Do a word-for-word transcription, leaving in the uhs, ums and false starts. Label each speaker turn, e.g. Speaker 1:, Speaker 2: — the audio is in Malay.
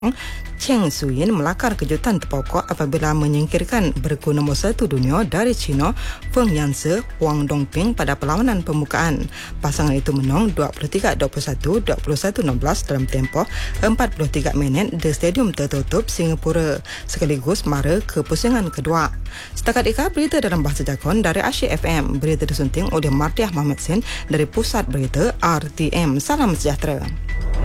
Speaker 1: Cheng Shuyin melakar kejutan terpokok apabila menyingkirkan bergu nombor satu dunia dari China Feng Yangtze Huang Dongping pada perlawanan pembukaan. Pasangan itu menang dua puluh tiga dua puluh satu, dua puluh satu enam belas dalam tempoh empat puluh tiga minit di Stadium Tertutup Singapura, sekaligus mara ke pusingan kedua. Setakat itu berita dalam bahasa Jakun dari Asyik F M. Berita disunting oleh Mardiah Mohamad Sin dari Pusat Berita R T M. Salam sejahtera.